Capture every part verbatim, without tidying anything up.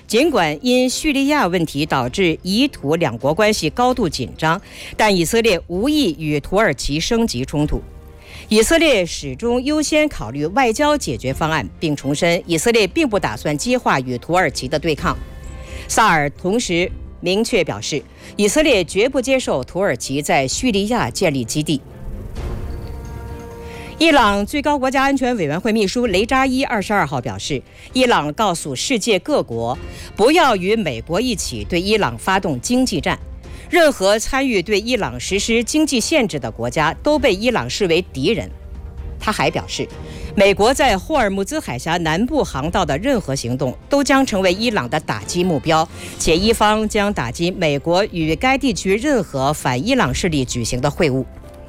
尽管因叙利亚问题导致以土两国关系高度紧张，但以色列无意与土耳其升级冲突。以色列始终优先考虑外交解决方案，并重申以色列并不打算激化与土耳其的对抗。萨尔同时明确表示，以色列绝不接受土耳其在叙利亚建立基地。伊朗最高国家安全委员会秘书雷扎伊二十二号表示，伊朗告诉世界各国，不要与美国一起对伊朗发动经济战。任何参与对伊朗实施经济限制的国家都被伊朗视为敌人。他还表示，美国在霍尔木兹海峡南部航道的任何行动都将成为伊朗的打击目标，且伊方将打击美国与该地区任何反伊朗势力举行的会晤。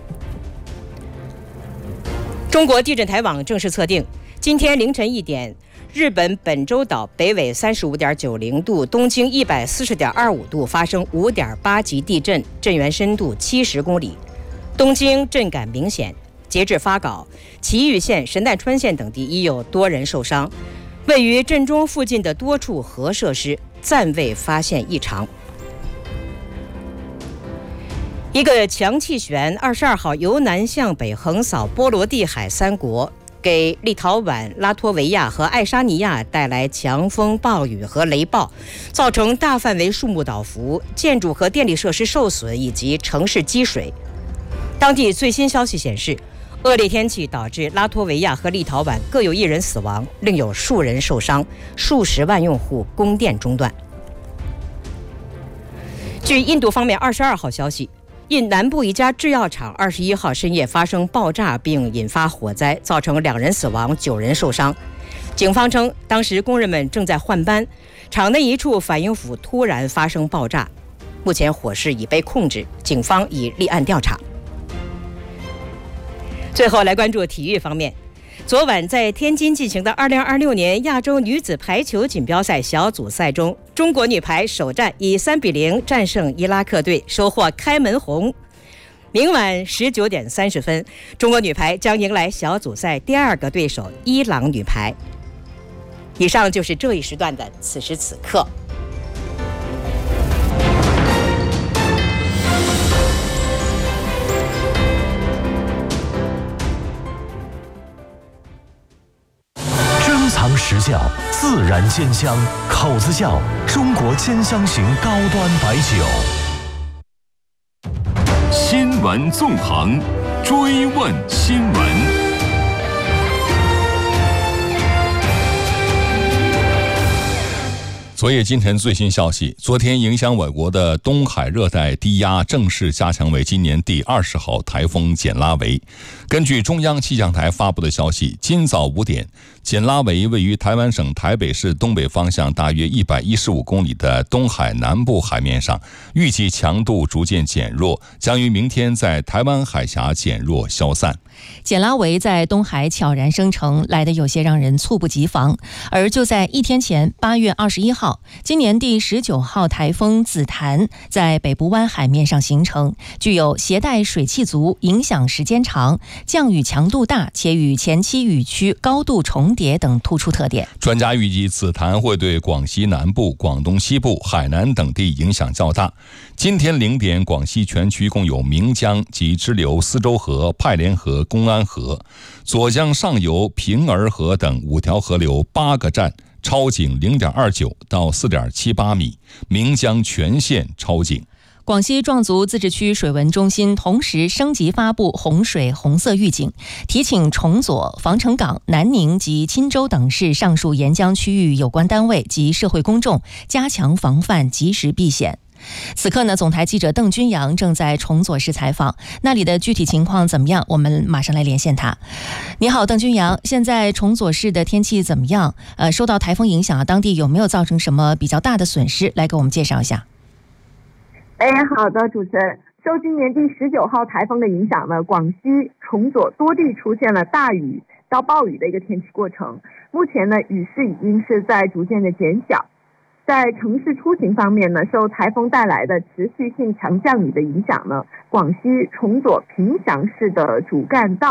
中国地震台网正式测定，今天凌晨一点，日本本州岛北纬三十五点九零度，东经一百四十点二五度发生五点八级地震，震源深度七十公里，东京震感明显。截至发稿，崎玉县、神奈川县等地已有多人受伤，位于震中附近的多处核设施暂未发现异常。一个强气旋二十二号由南向北横扫波罗的海三国，给立陶宛、拉脱维亚和爱沙尼亚带来强风、暴雨和雷暴，造成大范围树木倒伏、建筑和电力设施受损以及城市积水。当地最新消息显示，恶劣天气导致拉脱维亚和立陶宛各有一人死亡，另有数人受伤，数十万用户供电中断。据印度方面二十二号消息，印南部一家制药厂二十一号深夜发生爆炸并引发火灾，造成两人死亡、九人受伤。警方称，当时工人们正在换班，厂内一处反应釜突然发生爆炸。目前火势已被控制，警方已立案调查。最后来关注体育方面，昨晚在天津进行的二零二六年亚洲女子排球锦标赛小组赛中，中国女排首战以三比零战胜伊拉克队，收获开门红。明晚十九点三十分，中国女排将迎来小组赛第二个对手伊朗女排。以上就是这一时段的此时此刻。 藏实窖，自然鲜香，口子窖，中国鲜香型高端白酒。 新闻纵横，追问新闻。 昨夜今晨最新消息，昨天影响我国的东海热带低压正式加强为今年第二十号台风简拉维。根据中央气象台发布的消息，今早五点，简拉维位于台湾省台北市东北方向大约一百一十五公里的东海南部海面上，预计强度逐渐减弱，将于明天在台湾海峡减弱消散。 简拉维在东海悄然生成，来得有些让人猝不及防。而就在一天前，八月二十一号，今年第十九号台风紫檀在北部湾海面上形成，具有携带水汽足、影响时间长、降雨强度大且与前期雨区高度重叠等突出特点。 专家预计紫檀会对广西南部、广东西部、海南等地影响较大。今天零点，广西全区共有岷江及支流思州河、派连河、公安河、左江上游平儿河等五条河流八个站超警 零点二九 到 四点七八 米，岷江全线超警。 广西壮族自治区水文中心同时升级发布洪水红色预警，提请崇左、防城港、南宁及钦州等市上述沿江区域有关单位及社会公众加强防范，及时避险。此刻呢，总台记者邓君阳正在崇左市采访，那里的具体情况怎么样？我们马上来连线他。你好，邓君阳，现在崇左市的天气怎么样？呃，受到台风影响，当地有没有造成什么比较大的损失？来给我们介绍一下。 哎，好的，主持人。受今年第十九号台风的影响呢，广西崇左多地出现了大雨到暴雨的一个天气过程。目前呢，雨势已经是在逐渐的减小。在城市出行方面呢，受台风带来的持续性强降雨的影响呢，广西崇左凭祥市的主干道、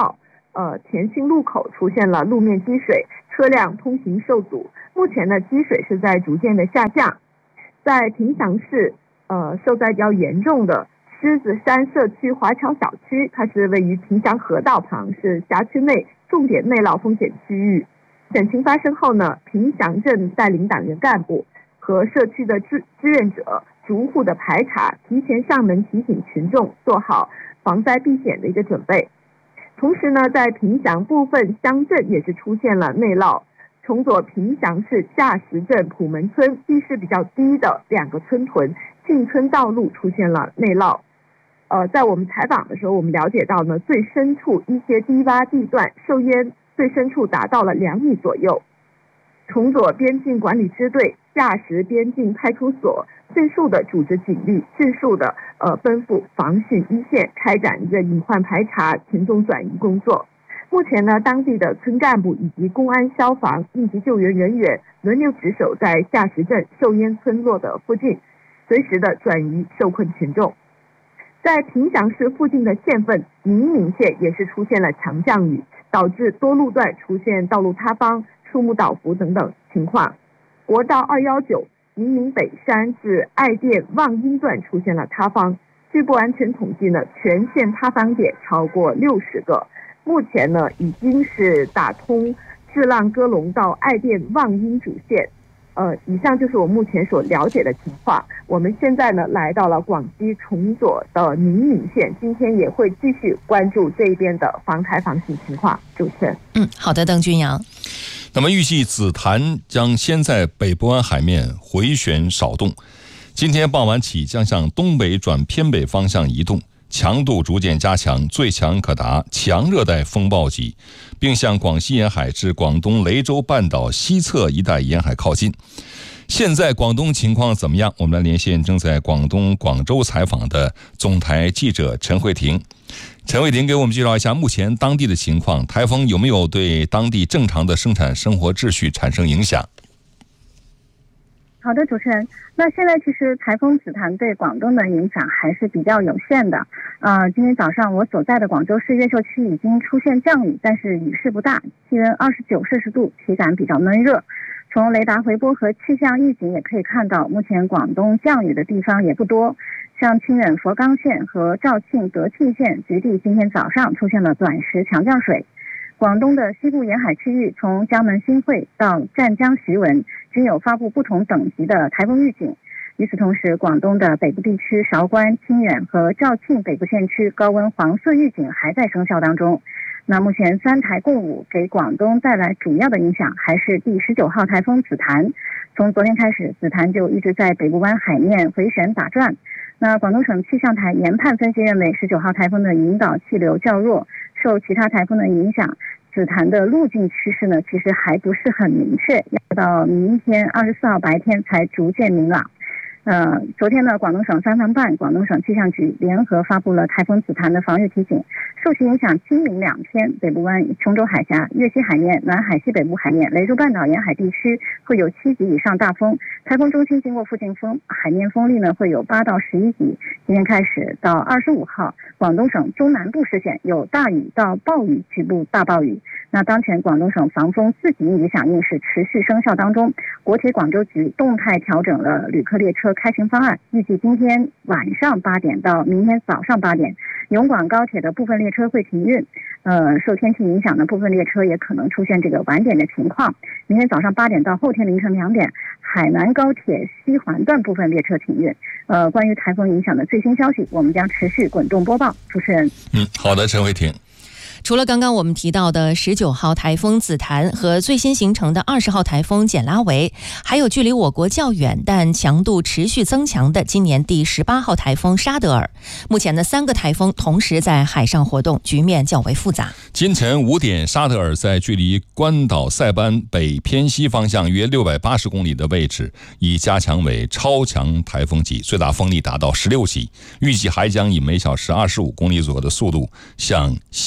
呃前进路口出现了路面积水，车辆通行受阻。目前呢，积水是在逐渐的下降。在凭祥市，呃，受灾比较严重的狮子山社区华侨小区，它是位于凭祥河道旁，是辖区内重点内涝风险区域。险情发生后呢，凭祥镇带领党员干部和社区的志志愿者逐户的排查，提前上门提醒群众做好防灾避险的一个准备。同时呢，在凭祥部分乡镇也是出现了内涝。重左凭祥市下石镇普门村地势比较低的两个村屯进村道路出现了内涝。呃，在我们采访的时候，我们了解到呢，最深处一些低洼地段受淹最深处达到了两米左右。重左边境管理支队、下石边境派出所迅速的组织警力，迅速的呃奔赴防汛一线，开展一个隐患排查、群众转移工作。目前呢，当地的村干部以及公安、消防、应急救援人员轮流值守在下石镇受淹村落的附近，随时的转移受困群众。在凭祥市附近的县份宁明县也是出现了强降雨，导致多路段出现道路塌方、树木倒伏等等情况。国道二一九宁明北山至爱店望阴段出现了塌方，据不完全统计呢，全县塌方点超过六十个。目前呢，已经是打通智浪戈龙到爱店望阴主线。呃，以上就是我目前所了解的情况。我们现在呢，来到了广西重左的宁明县，今天也会继续关注这边的防台防汛情况。主持人， 嗯，好的，邓君阳。 那么预计紫檀将先在北部湾海面回旋扫动，今天傍晚起将向东北转偏北方向移动。强度逐渐加强，最强可达强热带风暴级，并向广西沿海至广东雷州半岛西侧一带沿海靠近。现在广东情况怎么样？我们来连线正在广东广州采访的总台记者陈慧婷。陈慧婷给我们介绍一下目前当地的情况，台风有没有对当地正常的生产生活秩序产生影响？ 好的，主持人。那现在其实台风紫檀对广东的影响还是比较有限的。呃，今天早上我所在的广州市越秀区已经出现降雨，但是雨势不大，气温二十九摄氏度，体感比较闷热。从雷达回波和气象预警也可以看到，目前广东降雨的地方也不多。像清远佛冈县和肇庆德庆县局地今天早上出现了短时强降水。广东的西部沿海区域，从江门新会到湛江徐闻，均有发布不同等级的台风预警。与此同时，广东的北部地区韶关、清远和肇庆北部县区高温黄色预警还在生效当中。那目前三台共舞，给广东带来主要的影响还是第十九号台风紫檀。从昨天开始，紫檀就一直在北部湾海面回旋打转。那广东省气象台研判分析认为，十九号台风的引导气流较弱，受其他台风的影响，紫檀的路径趋势呢，其实还不是很明确，要到明天二十四号白天才逐渐明朗。呃，昨天呢，广东省三防办、广东省气象局联合发布了台风紫檀的防御提醒。受其影响，今明两天，北部湾、琼州海峡、粤西海面、南海西北部海面、雷州半岛沿海地区会有七级以上大风，台风中心经过附近风海面风力呢会有八到十一级。今天开始到二十五号，广东省中南部市县有大雨到暴雨，局部大暴雨。那当前广东省防风四级应急响应是持续生效当中，国铁广州局动态调整了旅客列车开行方案，预计今天晚上八点到明天早上八点，永广高铁的部分列车会停运。呃，受天气影响的部分列车也可能出现这个晚点的情况。明天早上八点到后天凌晨两点，海南高铁西环段部分列车停运。呃，关于台风影响的最新消息，我们将持续滚动播报。主持人， 嗯，好的，陈慧婷。 除了刚刚我们提到的十九号台风紫檀和最新形成的二十号台风简拉维，还有距离我国较远但强度持续增强的今年第十八号台风沙德尔。目前的三个台风同时在海上活动，局面较为复杂。 今晨五点，沙德尔在距离关岛塞班北偏西方向约六百八十公里的位置，已加强为超强台风级，最大风力达到十六级，预计还将以每小时二十五公里左右的速度向西偏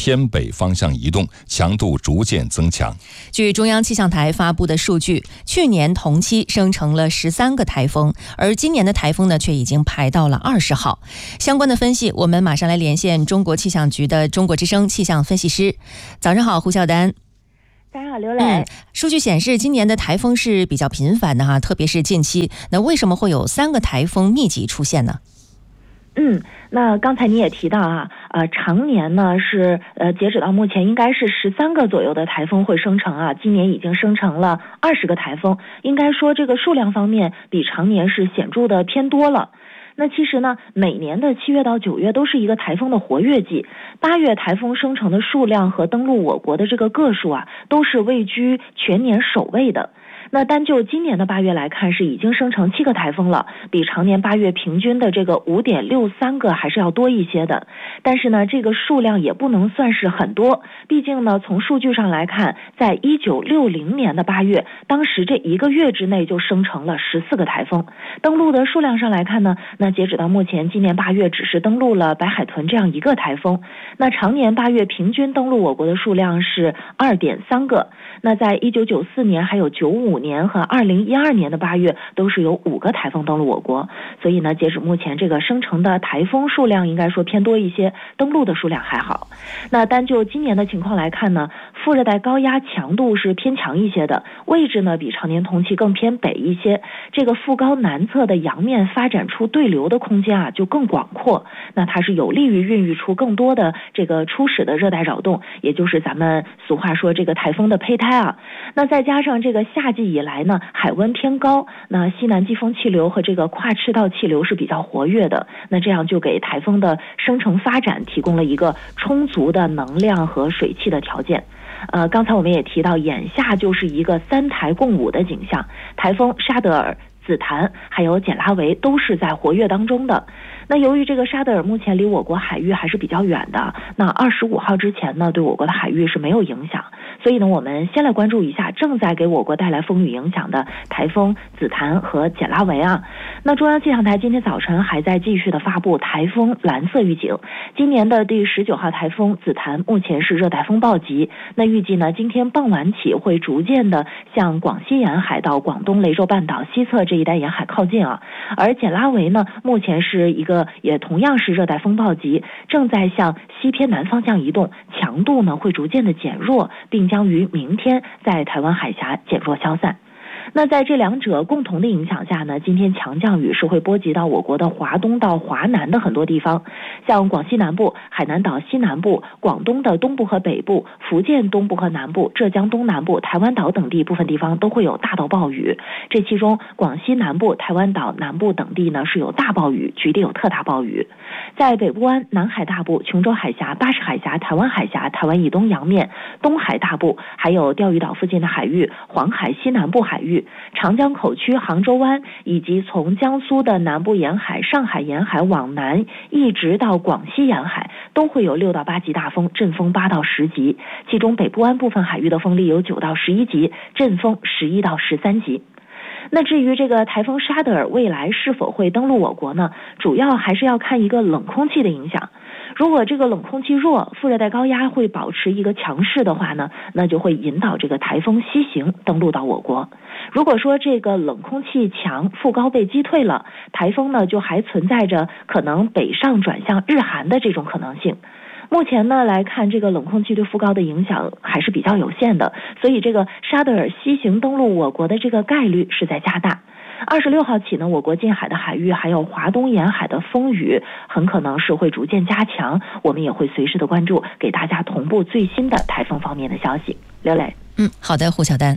偏北方向移动，强度逐渐增强。 据中央气象台发布的数据，去年同期生成了十三个台风，而今年的台风呢，却已经排到了二十号。相关的分析，我们马上来连线中国气象局的中国之声气象分析师。早上好，胡晓丹。 大家好，刘磊、 嗯。数据显示，今年的台风是比较频繁的哈，特别是近期。那为什么会有三个台风密集出现呢？ 嗯，那刚才你也提到啊，呃，常年呢是呃，截止到目前应该是十三个左右的台风会生成啊，今年已经生成了二十个台风，应该说这个数量方面比常年是显著的偏多了。那其实呢，每年的七月到九月都是一个台风的活跃季，八月台风生成的数量和登陆我国的这个个数啊，都是位居全年首位的。那单就今年的八月来看，是已经生成七个台风了，比常年八月平均的这个 五点六三个还是要多一些的。但是呢，这个数量也不能算是很多，毕竟呢，从数据上来看，在一九六零年的八月，当时这一个月之内就生成了十四个台风。登陆的数量上来看呢，那截止到目前，今年八月只是登陆了白海豚这样一个台风。那常年八月平均登陆我国的数量是 二点三个。那在一九九四年还有九五年和二零一二年的八月都是有五个台风登陆我国，所以呢，截止目前这个生成的台风数量应该说偏多一些，登陆的数量还好。那单就今年的情况来看呢，副热带高压强度是偏强一些的，位置呢比常年同期更偏北一些，这个副高南侧的洋面发展出对流的空间啊就更广阔，那它是有利于孕育出更多的这个初始的热带扰动，也就是咱们俗话说这个台风的胚胎啊。那再加上这个夏季以来呢，海温偏高，那西南季风气流和这个跨赤道气流是比较活跃的，那这样就给台风的生成发展提供了一个充足的能量和水汽的条件。呃，刚才我们也提到，眼下就是一个三台共舞的景象，台风沙德尔、紫檀还有简拉维都是在活跃当中的。那由于这个沙德尔目前离我国海域还是比较远的，那二十五号之前呢，对我国的海域是没有影响，所以呢，我们先来关注一下正在给我国带来风雨影响的台风紫檀和简拉维啊。那中央气象台今天早晨还在继续的发布台风蓝色预警，今年的第十九号台风紫檀目前是热带风暴级，那预计呢，今天傍晚起会逐渐的向广西沿海到广东雷州半岛西侧这一带沿海靠近啊。而简拉维呢，目前是一个也同样是热带风暴级，正在向西偏南方向移动，强度呢会逐渐的减弱，并将于明天在台湾海峡减弱消散。那在这两者共同的影响下呢，今天强降雨是会波及到我国的华东到华南的很多地方，像广西南部、海南岛西南部、广东的东部和北部、福建东部和南部、浙江东南部、台湾岛等地部分地方都会有大到暴雨。这其中广西南部、台湾岛南部等地呢是有大暴雨，局地有特大暴雨。在北部湾、南海大部、琼州海峡、巴士海峡、台湾海峡、台湾以东洋面、东海大部，还有钓鱼岛附近的海域、黄海西南部海域、长江口区、杭州湾，以及从江苏的南部沿海、上海沿海往南一直到广西沿海，都会有六到八级大风，阵风八到十级，其中北部湾部分海域的风力有九到十一级，阵风十一到十三级。那至于这个台风沙德尔未来是否会登陆我国呢，主要还是要看一个冷空气的影响。如果这个冷空气弱，副热带高压会保持一个强势的话呢，那就会引导这个台风西行登陆到我国。如果说这个冷空气强，副高被击退了，台风呢就还存在着可能北上转向日韩的这种可能性。目前呢来看，这个冷空气对副高的影响还是比较有限的，所以这个沙德尔西行登陆我国的这个概率是在加大。二十六号起呢，我国近海的海域还有华东沿海的风雨很可能是会逐渐加强，我们也会随时的关注，给大家同步最新的台风方面的消息。刘磊， 嗯，好的，胡晓丹。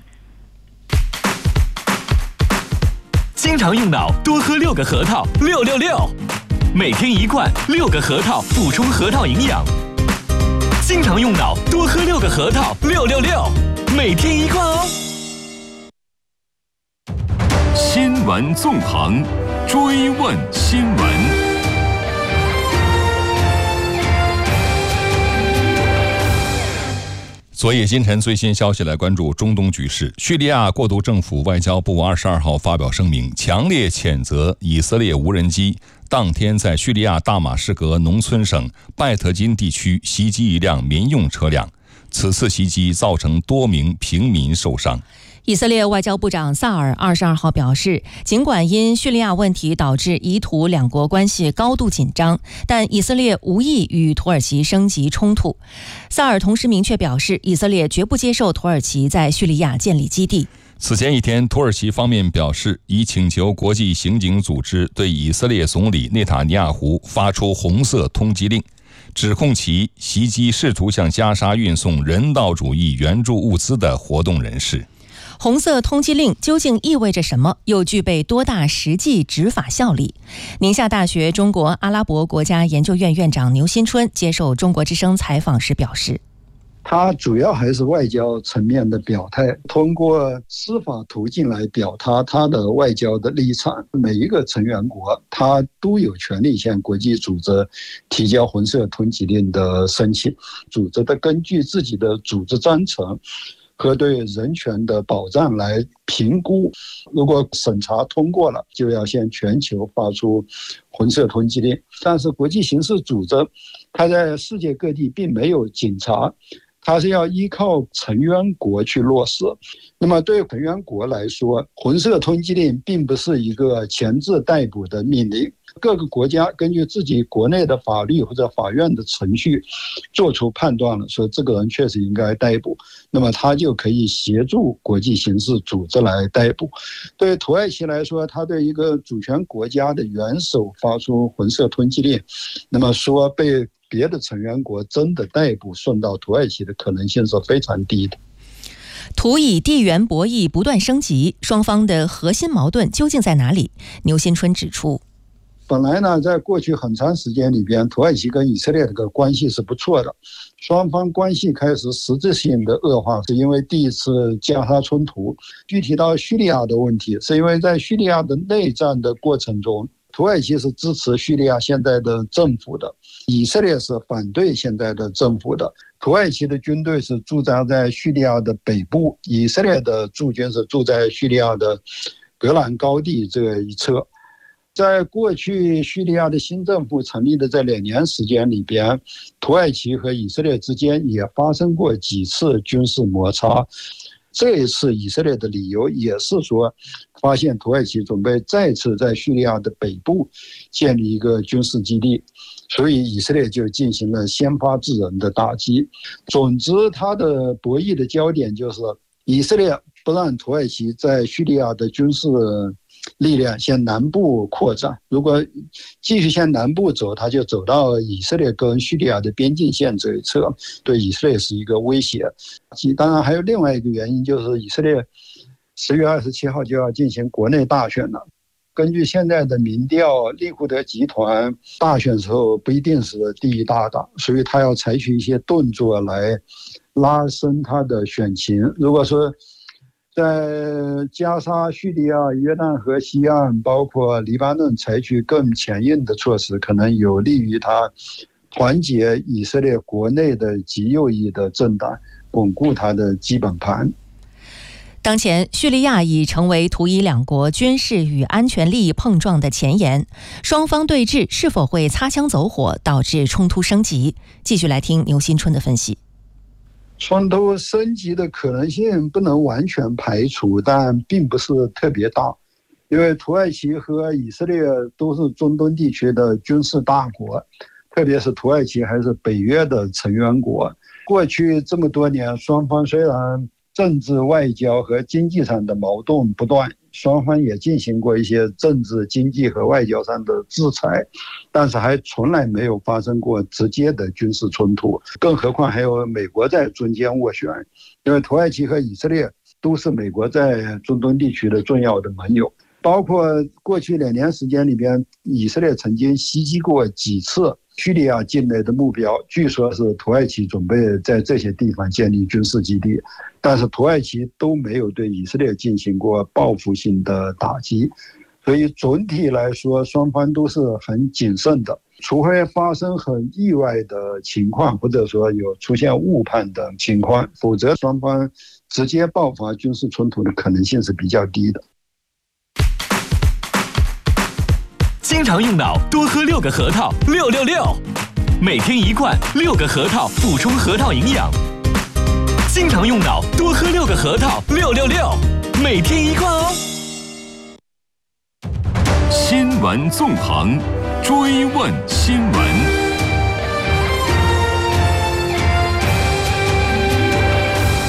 经常用脑，多喝六个核桃，六六六，每天一罐，六个核桃补充核桃营养。经常用脑，多喝六个核桃，六六六，每天一罐哦。 新闻纵横，追问新闻。 昨夜今晨最新消息来关注中东局势。叙利亚过渡政府外交部二十二号发表声明，强烈谴责以色列无人机当天在叙利亚大马士革农村省拜特金地区袭击一辆民用车辆，此次袭击造成多名平民受伤。 以色列外交部长萨尔二十二号表示，尽管因叙利亚问题导致以土两国关系高度紧张，但以色列无意与土耳其升级冲突。萨尔同时明确表示，以色列绝不接受土耳其在叙利亚建立基地。 此前一天，土耳其方面表示，已请求国际刑警组织对以色列总理内塔尼亚胡发出红色通缉令，指控其袭击试图向加沙运送人道主义援助物资的活动人士。 红色通缉令究竟意味着什么？又具备多大实际执法效力？宁夏大学中国阿拉伯国家研究院院长牛新春接受中国之声采访时表示， 他主要还是外交层面的表态，通过司法途径来表达他的外交的立场。每一个成员国他都有权利向国际组织提交红色通缉令的申请，组织的根据自己的组织章程和对人权的保障来评估，如果审查通过了，就要向全球发出红色通缉令。但是国际刑事组织它在世界各地并没有警察，它是要依靠成员国去落实。那么对成员国来说，红色通缉令并不是一个强制逮捕的命令，各个国家根据自己国内的法律或者法院的程序做出判断了，说这个人确实应该逮捕，那么他就可以协助国际刑事组织来逮捕。对土耳其来说，他对一个主权国家的元首发出红色通缉令，那么说被别的成员国真的逮捕送到土耳其的可能性是非常低的。 土以地缘博弈不断升级，双方的核心矛盾究竟在哪里？牛新春指出， 本来呢，在过去很长时间里边，土耳其跟以色列这个关系是不错的，双方关系开始实质性的恶化，是因为第一次加沙冲突。具体到叙利亚的问题，是因为在叙利亚的内战的过程中，土耳其是支持叙利亚现在的政府的，以色列是反对现在的政府的。土耳其的军队是驻扎在叙利亚的北部，以色列的驻军是驻在叙利亚的戈兰高地这一侧。在过去叙利亚的新政府成立的这两年时间里边，土耳其和以色列之间也发生过几次军事摩擦。这一次以色列的理由也是说，发现土耳其准备再次在叙利亚的北部建立一个军事基地，所以以色列就进行了先发制人的打击。总之，它的博弈的焦点就是以色列不让土耳其在叙利亚的军事力量向南部扩展，如果继续向南部走，它就走到以色列跟叙利亚的边境线这一侧，对以色列是一个威胁。当然还有另外一个原因，就是以色列十月二十七号就要进行国内大选了。根据现在的民调，利库德集团大选时候不一定是第一大党，所以他要采取一些动作来拉升他的选情。如果说在加沙、叙利亚、约旦河西岸，包括黎巴嫩采取更强硬的措施，可能有利于他团结以色列国内的极右翼的政党，巩固他的基本盘。 当前，叙利亚已成为土以两国军事与安全利益碰撞的前沿，双方对峙是否会擦枪走火，导致冲突升级？继续来听牛新春的分析。 冲突升级的可能性不能完全排除，但并不是特别大，因为土耳其和以色列都是中东地区的军事大国，特别是土耳其还是北约的成员国。过去这么多年，双方虽然政治、外交和经济上的矛盾不断，双方也进行过一些政治、经济和外交上的制裁，但是还从来没有发生过直接的军事冲突，更何况还有美国在中间斡旋，因为土耳其和以色列都是美国在中东地区的重要的盟友。包括过去两年时间里边，以色列曾经袭击过几次叙利亚境内的目标，据说是土耳其准备在这些地方建立军事基地，但是土耳其都没有对以色列进行过报复性的打击，所以总体来说双方都是很谨慎的，除非发生很意外的情况，或者说有出现误判的情况，否则双方直接爆发军事冲突的可能性是比较低的。 经常用脑，多喝六个核桃，六六六。每天一罐，六个核桃，补充核桃营养。经常用脑，多喝六个核桃，六六六。每天一罐哦。 新闻纵横，追问新闻。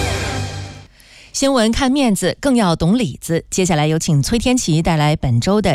新闻看面子，更要懂里子。接下来有请崔天琪带来本周的